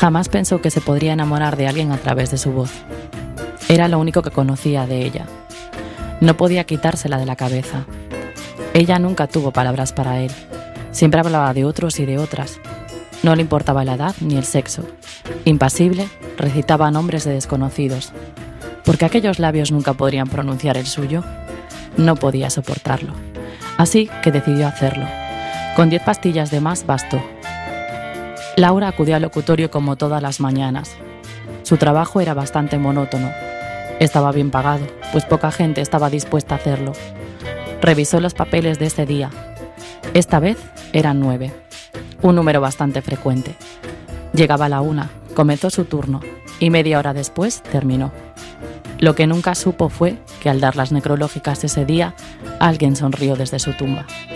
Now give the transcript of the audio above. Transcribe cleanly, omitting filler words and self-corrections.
Jamás pensó que se podría enamorar de alguien a través de su voz. Era lo único que conocía de ella. No podía quitársela de la cabeza. Ella nunca tuvo palabras para él. Siempre hablaba de otros y de otras. No le importaba la edad ni el sexo. Impasible, recitaba nombres de desconocidos. ¿Por qué aquellos labios nunca podrían pronunciar el suyo? No podía soportarlo. Así que decidió hacerlo. Con 10 pastillas de más bastó. Laura acudió al locutorio como todas las mañanas. Su trabajo era bastante monótono. Estaba bien pagado, pues poca gente estaba dispuesta a hacerlo. Revisó los papeles de ese día. Esta vez eran 9, un número bastante frecuente. Llegaba a la 1, comenzó su turno y media hora después terminó. Lo que nunca supo fue que al dar las necrológicas ese día, alguien sonrió desde su tumba.